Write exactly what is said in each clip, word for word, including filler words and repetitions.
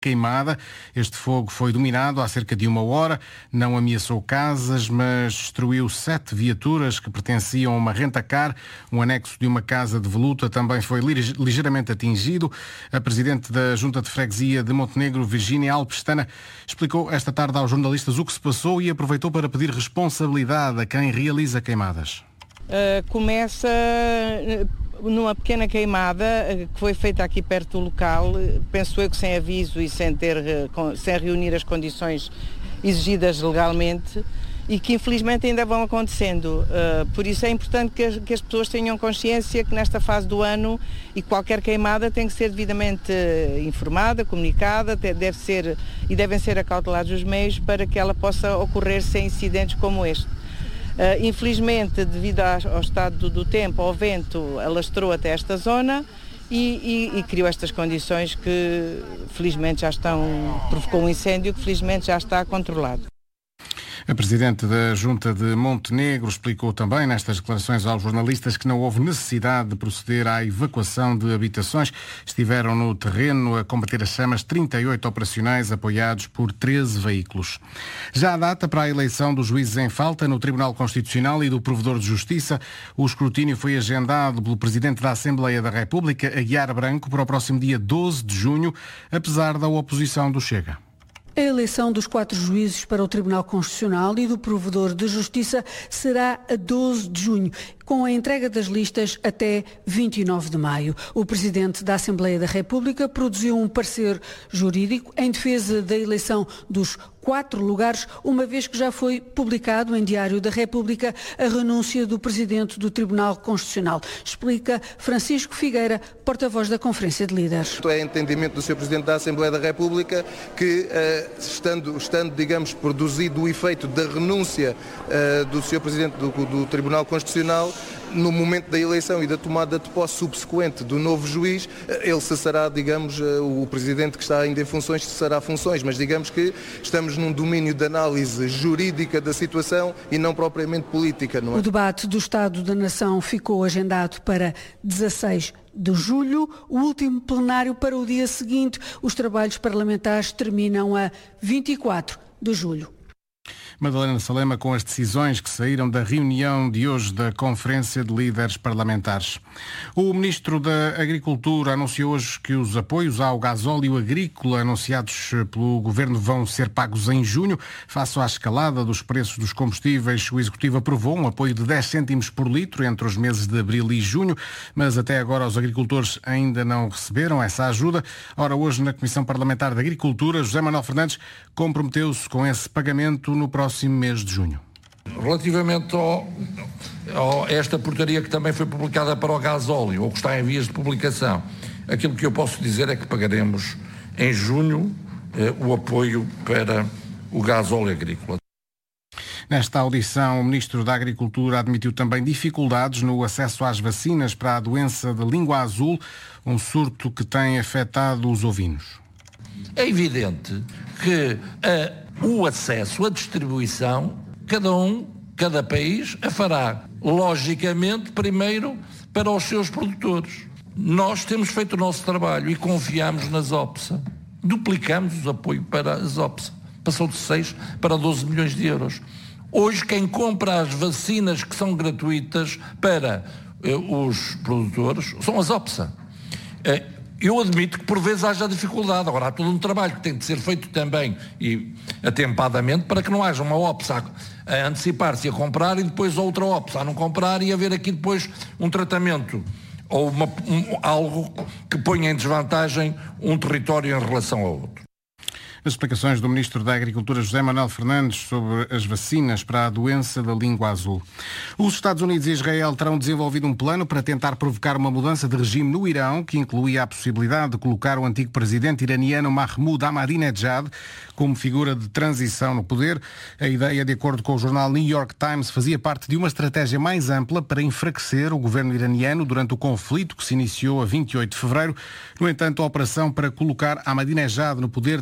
queimada. Este fogo foi dominado há cerca de uma hora, não ameaçou casas, mas destruiu sete viaturas que pertenciam a uma rentacar. Um anexo de uma casa de Voluta também foi ligeiramente atingido. A presidente da Junta de Freguesia de Montenegro, Virgínia Alpestana, explicou esta tarde aos jornalistas o que se passou e aproveitou para pedir responsabilidade a quem realiza queimadas. Uh, começa numa pequena queimada que foi feita aqui perto do local, penso eu que sem aviso e sem, ter, sem reunir as condições exigidas legalmente e que infelizmente ainda vão acontecendo. Uh, por isso é importante que as, que as pessoas tenham consciência que nesta fase do ano e qualquer queimada tem que ser devidamente informada, comunicada, deve ser, e devem ser acautelados os meios para que ela possa ocorrer sem incidentes como este. Uh, infelizmente, devido ao estado do, do tempo, ao vento, alastrou até esta zona e, e, e criou estas condições que felizmente já estão, provocou um incêndio que felizmente já está controlado. A presidente da Junta de Montenegro explicou também nestas declarações aos jornalistas que não houve necessidade de proceder à evacuação de habitações. Estiveram no terreno a combater as chamas trinta e oito operacionais apoiados por treze veículos. Já a data para a eleição dos juízes em falta no Tribunal Constitucional e do Provedor de Justiça, o escrutínio foi agendado pelo Presidente da Assembleia da República, Aguiar Branco, para o próximo dia doze de junho, apesar da oposição do Chega. A eleição dos quatro juízes para o Tribunal Constitucional e do Provedor de Justiça será a doze de junho, com a entrega das listas até vinte e nove de maio. O Presidente da Assembleia da República produziu um parecer jurídico em defesa da eleição dos quatro lugares, uma vez que já foi publicado em Diário da República a renúncia do Presidente do Tribunal Constitucional. Explica Francisco Figueira, porta-voz da Conferência de Líderes. É entendimento do senhor Presidente da Assembleia da República que, estando, estando digamos, produzido o efeito da renúncia do senhor Presidente do, do Tribunal Constitucional, no momento da eleição e da tomada de posse subsequente do novo juiz, ele cessará, digamos, o Presidente que está ainda em funções cessará funções, mas digamos que estamos num domínio de análise jurídica da situação e não propriamente política, não é? O debate do Estado da Nação ficou agendado para dezasseis de julho, o último plenário para o dia seguinte. Os trabalhos parlamentares terminam a vinte e quatro de julho. Madalena Salema com as decisões que saíram da reunião de hoje da Conferência de Líderes Parlamentares. O Ministro da Agricultura anunciou hoje que os apoios ao gasóleo agrícola anunciados pelo Governo vão ser pagos em junho. Face à escalada dos preços dos combustíveis, o Executivo aprovou um apoio de dez cêntimos por litro entre os meses de abril e junho, mas até agora os agricultores ainda não receberam essa ajuda. Ora, hoje na Comissão Parlamentar de Agricultura, José Manuel Fernandes comprometeu-se com esse pagamento no próximo mês de junho. Relativamente ao, ao, a esta portaria que também foi publicada para o gasóleo, ou que está em vias de publicação, aquilo que eu posso dizer é que pagaremos em junho eh, o apoio para o gasóleo agrícola. Nesta audição, o Ministro da Agricultura admitiu também dificuldades no acesso às vacinas para a doença de língua azul, um surto que tem afetado os ovinos. É evidente que a o acesso, a distribuição, cada um, cada país a fará, logicamente, primeiro para os seus produtores. Nós temos feito o nosso trabalho e confiamos nas OPSA. Duplicamos o apoio para as OPSA. Passou de seis para doze milhões de euros. Hoje, quem compra as vacinas que são gratuitas para eh, os produtores são as OPSA. Eh, Eu admito que por vezes haja dificuldade. Agora, há todo um trabalho que tem de ser feito também e atempadamente para que não haja uma OPSA a, a antecipar-se a comprar e depois outra OPSA a não comprar e haver aqui depois um tratamento ou uma, um, algo que ponha em desvantagem um território em relação ao outro. As explicações do Ministro da Agricultura, José Manuel Fernandes, sobre as vacinas para a doença da língua azul. Os Estados Unidos e Israel terão desenvolvido um plano para tentar provocar uma mudança de regime no Irão, que incluía a possibilidade de colocar o antigo presidente iraniano Mahmoud Ahmadinejad como figura de transição no poder. A ideia, de acordo com o jornal New York Times, fazia parte de uma estratégia mais ampla para enfraquecer o governo iraniano durante o conflito que se iniciou a vinte e oito de fevereiro. No entanto, a operação para colocar Ahmadinejad no poder terá corrido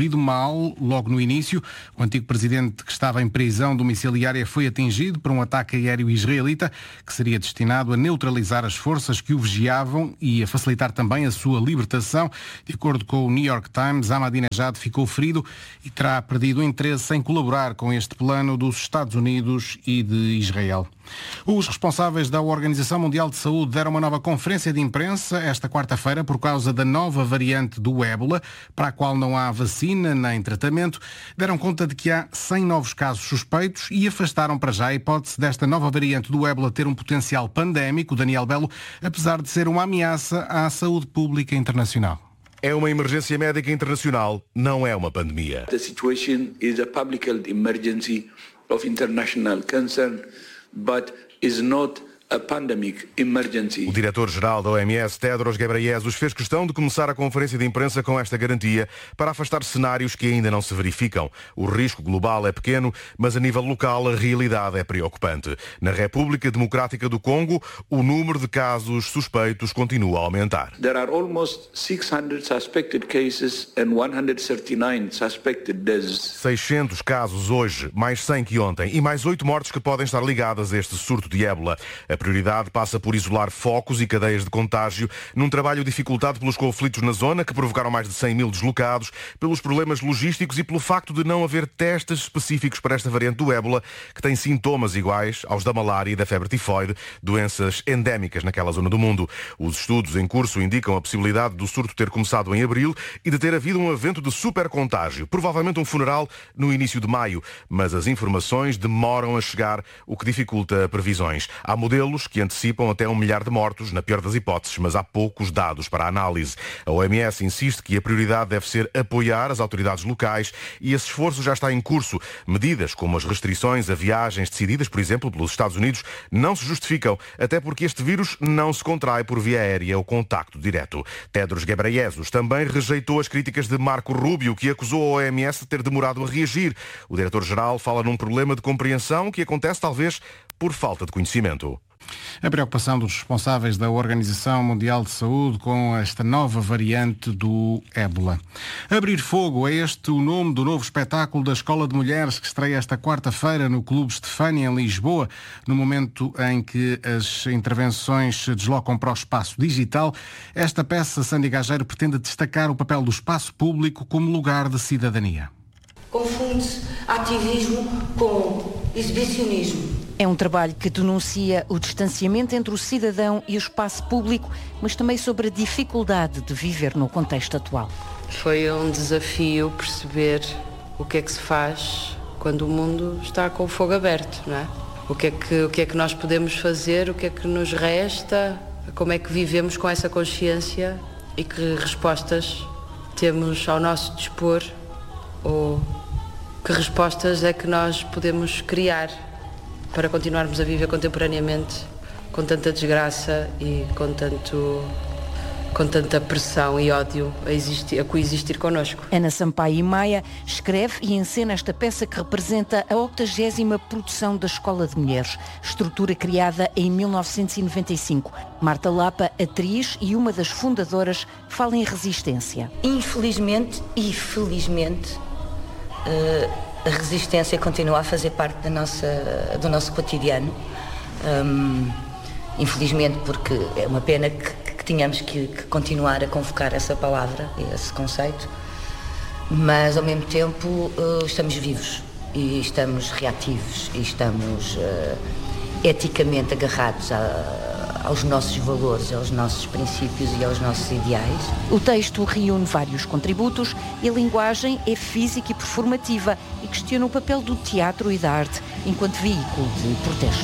corrido mal logo no início. O antigo presidente, que estava em prisão domiciliária, foi atingido por um ataque aéreo israelita que seria destinado a neutralizar as forças que o vigiavam e a facilitar também a sua libertação. De acordo com o New York Times, Ahmadinejad ficou ferido e terá perdido o interesse em colaborar com este plano dos Estados Unidos e de Israel. Os responsáveis da Organização Mundial de Saúde deram uma nova conferência de imprensa esta quarta-feira por causa da nova variante do ébola, para a qual não há vacina nem tratamento. Deram conta de que há cem novos casos suspeitos e afastaram para já a hipótese desta nova variante do ébola ter um potencial pandémico, Daniel Belo, apesar de ser uma ameaça à saúde pública internacional. É uma emergência médica internacional, não é uma pandemia. The situation is a public health emergency of international concern, but is not a pandemic emergency. O diretor-geral da O M S, Tedros Ghebreyesus, fez questão de começar a conferência de imprensa com esta garantia para afastar cenários que ainda não se verificam. O risco global é pequeno, mas a nível local a realidade é preocupante. Na República Democrática do Congo, o número de casos suspeitos continua a aumentar. There are almost six hundred suspected cases and one hundred thirty-nine suspected deaths. seiscentos casos hoje, mais cem que ontem, e mais oito mortes que podem estar ligadas a este surto de ébola. A prioridade passa por isolar focos e cadeias de contágio num trabalho dificultado pelos conflitos na zona, que provocaram mais de cem mil deslocados, pelos problemas logísticos e pelo facto de não haver testes específicos para esta variante do ébola, que tem sintomas iguais aos da malária e da febre tifoide, doenças endémicas naquela zona do mundo. Os estudos em curso indicam a possibilidade do surto ter começado em abril e de ter havido um evento de supercontágio, provavelmente um funeral no início de maio, mas as informações demoram a chegar, o que dificulta previsões. Há modelos que antecipam até um milhar de mortos, na pior das hipóteses, mas há poucos dados para a análise. A O M S insiste que a prioridade deve ser apoiar as autoridades locais e esse esforço já está em curso. Medidas como as restrições a viagens decididas, por exemplo, pelos Estados Unidos, não se justificam, até porque este vírus não se contrai por via aérea ou contacto direto. Tedros Ghebreyesus também rejeitou as críticas de Marco Rubio, que acusou a O M S de ter demorado a reagir. O diretor-geral fala num problema de compreensão que acontece talvez por falta de conhecimento. A preocupação dos responsáveis da Organização Mundial de Saúde com esta nova variante do ébola. Abrir Fogo é este o nome do novo espetáculo da Escola de Mulheres que estreia esta quarta-feira no Clube Stefania, em Lisboa, no momento em que as intervenções se deslocam para o espaço digital. Esta peça, Sandy Gageiro, pretende destacar o papel do espaço público como lugar de cidadania. Confunde-se ativismo com exibicionismo. É um trabalho que denuncia o distanciamento entre o cidadão e o espaço público, mas também sobre a dificuldade de viver no contexto atual. Foi um desafio perceber o que é que se faz quando o mundo está com o fogo aberto, não é? O que é que, o que é que nós podemos fazer, o que é que nos resta, como é que vivemos com essa consciência e que respostas temos ao nosso dispor, ou que respostas é que nós podemos criar para continuarmos a viver contemporaneamente com tanta desgraça e com, tanto, com tanta pressão e ódio a, existir, a coexistir connosco. Ana Sampaio Maia escreve e encena esta peça que representa a octagésima produção da Escola de Mulheres, estrutura criada em mil novecentos e noventa e cinco. Marta Lapa, atriz e uma das fundadoras, fala em resistência. Infelizmente e felizmente, uh... a resistência continua a fazer parte da nossa, do nosso cotidiano. Um, infelizmente, porque é uma pena que, que tínhamos que, que continuar a convocar essa palavra, esse conceito, mas ao mesmo tempo uh, estamos vivos e estamos reativos e estamos uh, eticamente agarrados a aos nossos valores, aos nossos princípios e aos nossos ideais. O texto reúne vários contributos e a linguagem é física e performativa e questiona o papel do teatro e da arte enquanto veículo de protesto.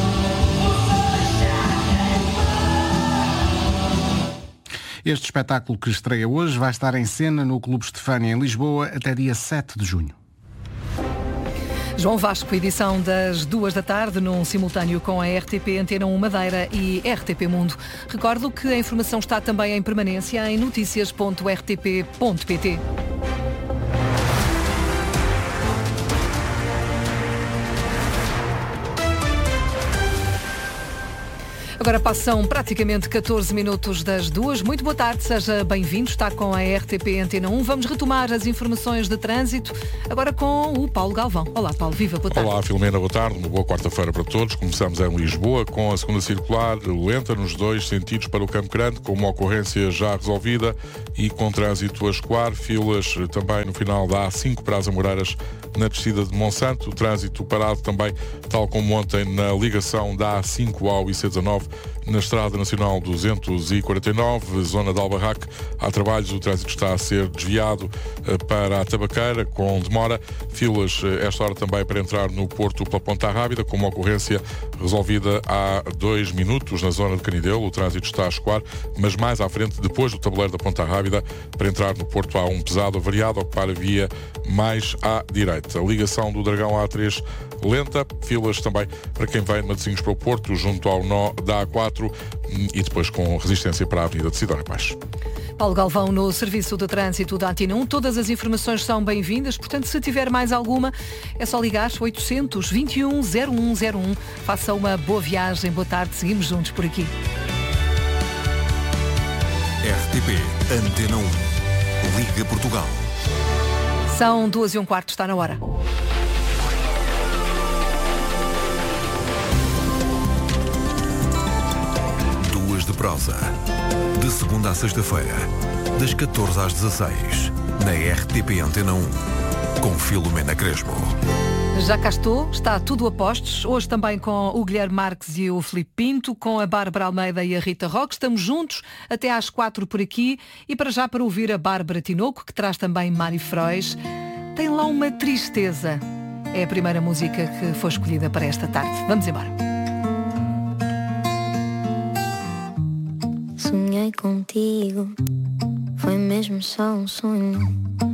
Este espetáculo que estreia hoje vai estar em cena no Clube Stefania, em Lisboa, até dia sete de junho. João Vasco, edição das duas da tarde, num simultâneo com a R T P Antena um Madeira e R T P Mundo. Recordo que a informação está também em permanência em noticias ponto r t p ponto p t. Agora passam praticamente catorze minutos das duas. Muito boa tarde, seja bem-vindo. Está com a R T P Antena um. Vamos retomar as informações de trânsito, agora com o Paulo Galvão. Olá, Paulo, viva, boa tarde. Olá, Filomena, boa tarde. Uma boa quarta-feira para todos. Começamos em Lisboa com a segunda circular lenta nos dois sentidos para o Campo Grande, com uma ocorrência já resolvida e com trânsito a escoar. Filas também no final da A cinco para as Amoreiras na descida de Monsanto. O trânsito parado também, tal como ontem, na ligação da A cinco ao I C dezanove, na Estrada Nacional duzentos e quarenta e nove, zona de Albarraque. Há trabalhos, o trânsito está a ser desviado para a Tabaqueira, com demora. Filas, esta hora também para entrar no Porto pela Ponta Rábida, com uma ocorrência resolvida há dois minutos na zona de Canidelo. O trânsito está a escoar, mas mais à frente, depois do tabuleiro da Ponta Rábida, para entrar no Porto há um pesado avariado, ocupar a via mais à direita. A ligação do Dragão A três lenta, filas também para quem vem de Matosinhos para o Porto, junto ao nó da A quatro, e depois com resistência para a Avenida de Sidónio Pais. Paulo Galvão no Serviço de Trânsito da Antena um. Todas as informações são bem-vindas, portanto, se tiver mais alguma, é só ligar oitocentos, vinte e um, zero um zero um. Faça uma boa viagem, boa tarde, seguimos juntos por aqui. R T P Antena um. Liga Portugal. São duas e um quarto, está na hora. Duas de prosa. De segunda à sexta-feira, das catorze às dezasseis, na R T P Antena um, com Filomena Crespo. Já cá estou, está tudo a postos. Hoje também com o Guilherme Marques e o Filipe Pinto, com a Bárbara Almeida e a Rita Roque. Estamos juntos até às quatro por aqui. E para já, para ouvir a Bárbara Tinoco, que traz também Mário Frois, tem lá uma tristeza. É a primeira música que foi escolhida para esta tarde. Vamos embora. Sonhei contigo, foi mesmo só um sonho.